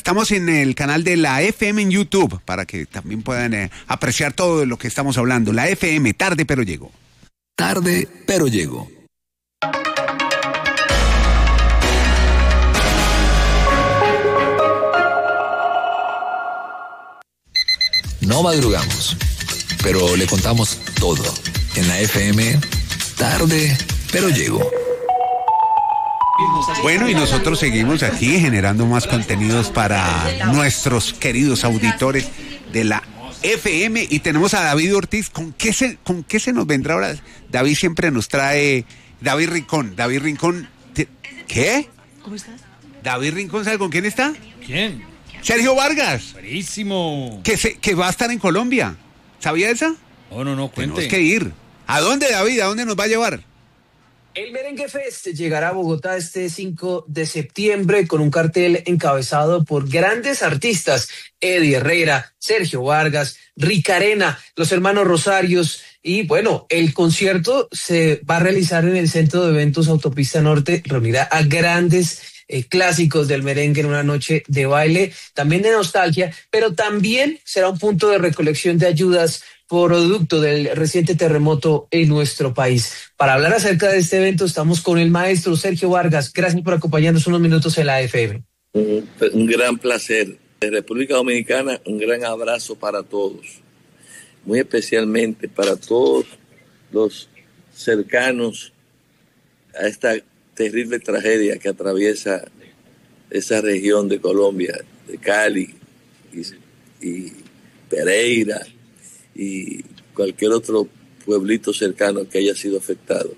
Estamos en el canal de la FM en YouTube para que también puedan apreciar todo de lo que estamos hablando. La FM, tarde pero llego. Tarde pero llego. No madrugamos, pero le contamos todo. En la FM, tarde pero llego. Bueno, y nosotros seguimos aquí generando más contenidos para nuestros queridos auditores de la FM y tenemos a David Ortiz. ¿Con qué se nos vendrá ahora? David siempre nos trae David Rincón. David Rincón, ¿qué? ¿Cómo estás? David Rincón, ¿sabe con quién está? ¿Quién? Sergio Vargas. Buenísimo. Que va a estar en Colombia. ¿Sabía esa? No, cuente. Tenemos que ir. ¿A dónde, David? ¿A dónde nos va a llevar? El Merengue Fest llegará a Bogotá este 5 de septiembre con un cartel encabezado por grandes artistas: Eddie Herrera, Sergio Vargas, Rica Arena, los hermanos Rosarios. Y bueno, el concierto se va a realizar en el Centro de Eventos Autopista Norte. Reunirá a grandes clásicos del merengue en una noche de baile, también de nostalgia, pero también será un punto de recolección de ayudas producto del reciente terremoto en nuestro país. Para hablar acerca de este evento estamos con el maestro Sergio Vargas. Gracias por acompañarnos unos minutos en la FM. Un gran placer. De República Dominicana, un gran abrazo para todos, muy especialmente para todos los cercanos a esta terrible tragedia que atraviesa esa región de Colombia, de Cali y Pereira y cualquier otro pueblito cercano que haya sido afectado.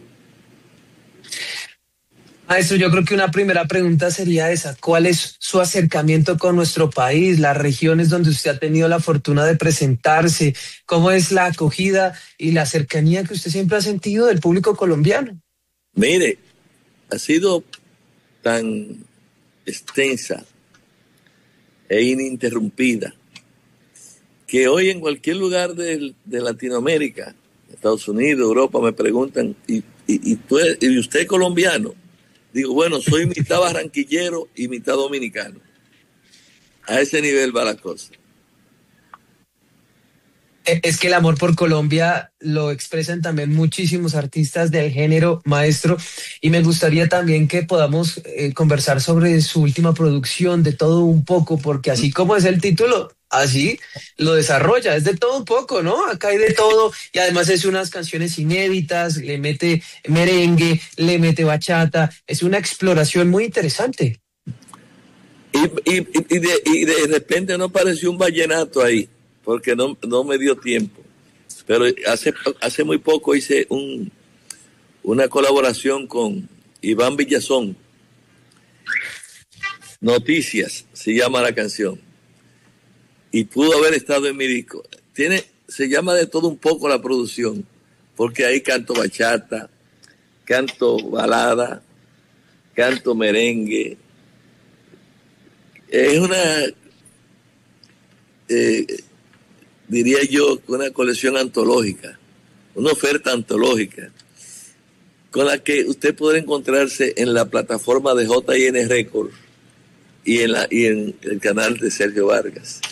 Maestro, yo creo que una primera pregunta sería esa: ¿cuál es su acercamiento con nuestro país, las regiones donde usted ha tenido la fortuna de presentarse? ¿Cómo es la acogida y la cercanía que usted siempre ha sentido del público colombiano? Mire, ha sido tan extensa e ininterrumpida que hoy en cualquier lugar de Latinoamérica, Estados Unidos, Europa, me preguntan, ¿y usted es colombiano? Digo, bueno, soy mitad barranquillero y mitad dominicano. A ese nivel va la cosa. Es que el amor por Colombia lo expresan también muchísimos artistas del género, maestro, y me gustaría también que podamos conversar sobre su última producción, De Todo Un Poco, porque así como es el título, así lo desarrolla, es de todo un poco, ¿no? Acá hay de todo, y además es unas canciones inéditas, le mete merengue, le mete bachata, es una exploración muy interesante. Y de repente no apareció un vallenato ahí, porque no me dio tiempo. Pero hace muy poco hice una colaboración con Iván Villazón. Noticias se llama la canción. Y pudo haber estado en mi disco. Se llama De Todo Un Poco la producción, porque ahí canto bachata, canto balada, canto merengue. Es una... diría yo, una colección antológica, una oferta antológica, con la que usted podrá encontrarse en la plataforma de JN Records y en el canal de Sergio Vargas.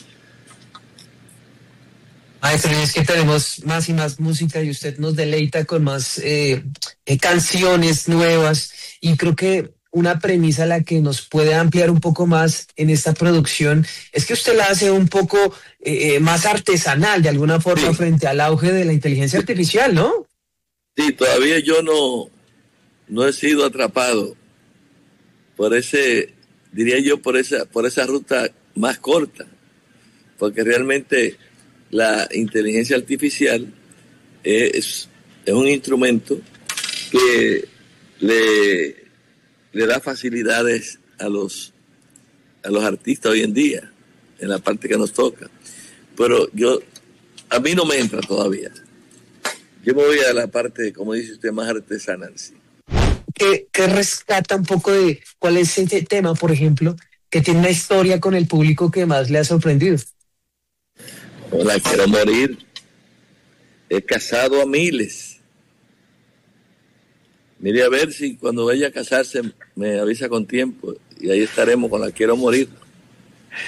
Maestro, es que tenemos más y más música y usted nos deleita con más canciones nuevas, y creo que una premisa a la que nos puede ampliar un poco más en esta producción es que usted la hace un poco más artesanal de alguna forma, sí, frente al auge de la inteligencia artificial, ¿no? Sí, todavía yo no he sido atrapado por por esa ruta más corta, porque realmente la inteligencia artificial es un instrumento que le da facilidades a los artistas hoy en día, en la parte que nos toca. Pero a mí no me entra todavía. Yo me voy a la parte, como dice usted, más artesanal, sí. ¿Qué rescata un poco de cuál es ese tema, por ejemplo, que tiene una historia con el público que más le ha sorprendido? La Quiero Morir. He casado a miles. Mire a ver si cuando vaya a casarse me avisa con tiempo y ahí estaremos con La Quiero Morir.